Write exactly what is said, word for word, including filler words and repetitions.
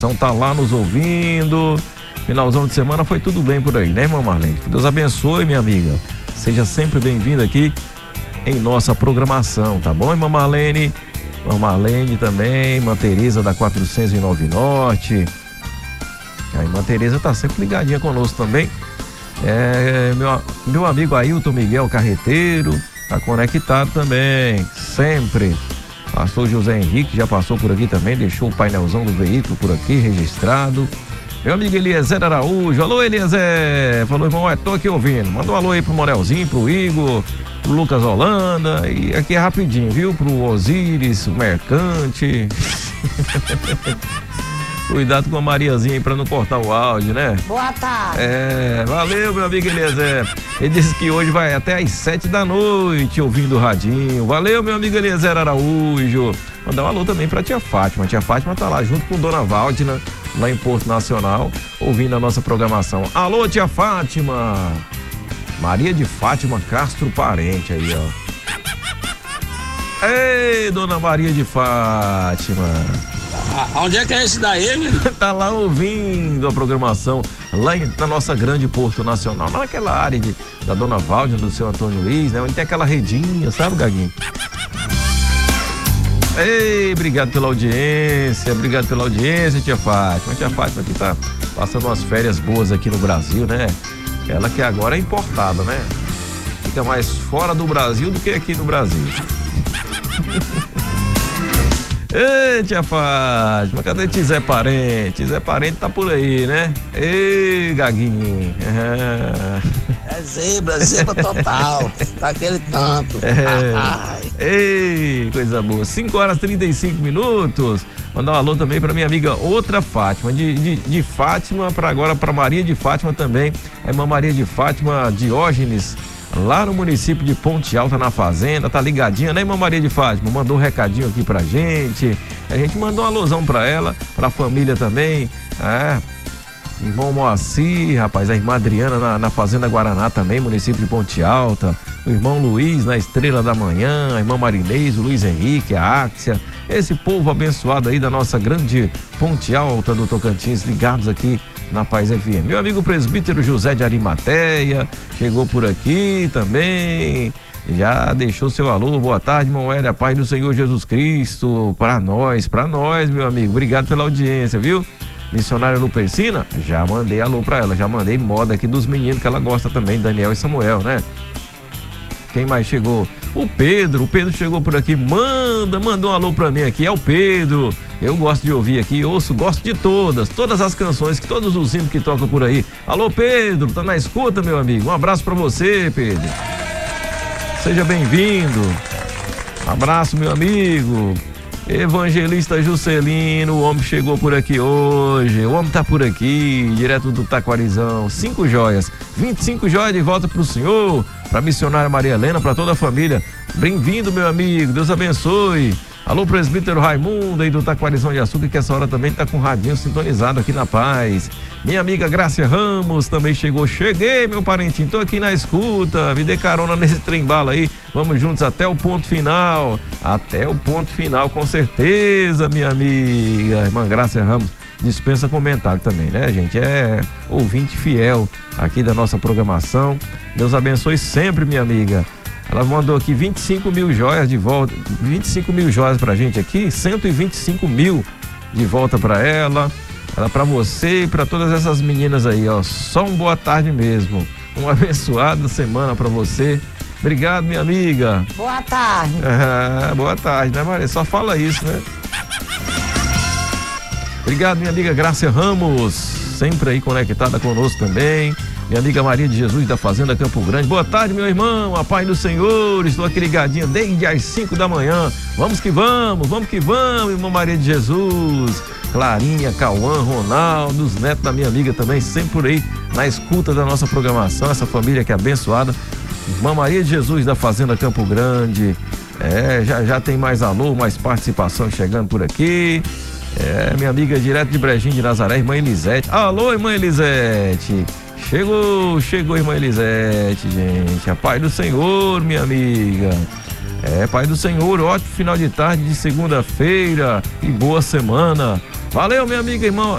Então tá lá nos ouvindo. Finalzão de semana foi tudo bem por aí, né, irmã Marlene? Que Deus abençoe, minha amiga. Seja sempre bem-vinda aqui em nossa programação, tá bom, irmã Marlene? Irmã Marlene também, irmã Tereza da quatrocentos e nove Norte. A irmã Tereza tá sempre ligadinha conosco também. É, meu, meu amigo Ailton Miguel Carreteiro tá conectado também, sempre. Pastor José Henrique já passou por aqui também, deixou o painelzão do veículo por aqui registrado. Meu amigo Eliezer Araújo, alô Eliezer, falou, irmão, é, tô aqui ouvindo, manda um alô aí pro Morelzinho, pro Igor, pro Lucas Holanda, e aqui é rapidinho, viu, pro Osíris, o Mercante. Cuidado com a Mariazinha aí pra não cortar o áudio, né? Boa tarde. É, valeu, meu amigo Eliezer. Ele disse que hoje vai até às sete da noite ouvindo o radinho. Valeu, meu amigo Eliezer Araújo. Mandar um alô também pra tia Fátima. Tia Fátima tá lá junto com Dona Valdina, lá em Porto Nacional, ouvindo a nossa programação. Alô, tia Fátima. Maria de Fátima Castro Parente aí, ó. Ei, Dona Maria de Fátima. Ah, onde é que é esse daí, né? Tá lá ouvindo a programação, lá em, na nossa grande Porto Nacional, naquela área de, da Dona Valdina, do seu Antônio Luiz, né? Onde tem aquela redinha, sabe, Gaguinho? Ei, obrigado pela audiência, obrigado pela audiência, tia Fátima. Tia Fátima que tá passando umas férias boas aqui no Brasil, né? Ela que agora é importada, né? Fica mais fora do Brasil do que aqui no Brasil. Ei, tia Fátima, cadê Tizé Parente? Tizé Parente tá por aí, né? Ei, Gaguinho. É, é zebra, zebra total. Tá aquele tanto. É. Ei, coisa boa. cinco horas e trinta e cinco minutos. Mandar um alô também pra minha amiga outra Fátima. De, de, de Fátima pra agora pra Maria de Fátima também. A irmã Maria de Fátima Diógenes, lá no município de Ponte Alta, na fazenda, tá ligadinha, né, irmã Maria de Fátima? Mandou um recadinho aqui pra gente, a gente mandou um alusão pra ela, pra família também, é, irmão Moacir, rapaz, a irmã Adriana na, na fazenda Guaraná também, município de Ponte Alta, o irmão Luiz na Estrela da Manhã, a irmã Marinês, o Luiz Henrique, a Áxia, esse povo abençoado aí da nossa grande Ponte Alta do Tocantins, ligados aqui na Paz F M. Meu amigo presbítero José de Arimateia chegou por aqui também, já deixou seu alô. Boa tarde, irmão Hélio, a paz do Senhor Jesus Cristo para nós, para nós, meu amigo. Obrigado pela audiência, viu? Missionária Lupercina, já mandei alô para ela, já mandei moda aqui dos meninos que ela gosta também, Daniel e Samuel, né? Quem mais chegou? O Pedro, o Pedro chegou por aqui, manda, mandou um alô pra mim aqui, é o Pedro. Eu gosto de ouvir aqui, ouço, gosto de todas, todas as canções, que todos os hinos que tocam por aí. Alô, Pedro, tá na escuta, meu amigo? Um abraço pra você, Pedro. Seja bem-vindo. Abraço, meu amigo. Evangelista Juscelino, o homem chegou por aqui hoje, o homem tá por aqui, direto do Taquarizão, cinco joias, vinte e cinco joias de volta pro senhor, pra missionária Maria Helena, pra toda a família. Bem-vindo, meu amigo, Deus abençoe. Alô, presbítero Raimundo aí do Taquarizão de Açúcar, que essa hora também tá com o radinho sintonizado aqui na Paz. Minha amiga Grácia Ramos também chegou. Cheguei, meu parentinho, tô aqui na escuta, me dê carona nesse trem-bala aí. Vamos juntos até o ponto final. Até o ponto final, com certeza, minha amiga. Irmã Grácia Ramos dispensa comentário também, né, gente? É ouvinte fiel aqui da nossa programação. Deus abençoe sempre, minha amiga. Ela mandou aqui vinte e cinco mil joias de volta, vinte e cinco mil joias pra gente aqui, cento e vinte e cinco mil de volta pra ela, ela pra você e pra todas essas meninas aí, ó, só um boa tarde mesmo, uma abençoada semana pra você. Obrigado, minha amiga. Boa tarde. É, boa tarde, né, Maria? Só fala isso, né? Obrigado, minha amiga Grácia Ramos, sempre aí conectada conosco também. Minha amiga Maria de Jesus da Fazenda Campo Grande. Boa tarde, meu irmão, a paz do Senhor. Estou aqui ligadinho desde as cinco da manhã. Vamos que vamos, vamos que vamos, irmã Maria de Jesus. Clarinha, Cauã, Ronaldo, os netos da minha amiga também, sempre por aí na escuta da nossa programação. Essa família que é abençoada. Irmã Maria de Jesus da Fazenda Campo Grande. É, já já tem mais alô, mais participação chegando por aqui. É, minha amiga direto de Brejinho de Nazaré, irmã Elisete. Alô, irmã Elisete. Chegou, chegou, irmã Elisete, gente. A paz do Senhor, minha amiga. É, paz do Senhor, ótimo final de tarde de segunda-feira e boa semana. Valeu, minha amiga, irmão,